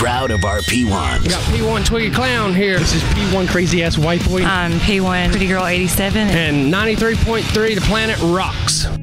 proud of our P1s. We got P1 Twiggy Clown here. This is P1 Crazy Ass White Boy. I'm P1 Pretty Girl 87. And 93.3 The Planet Rocks.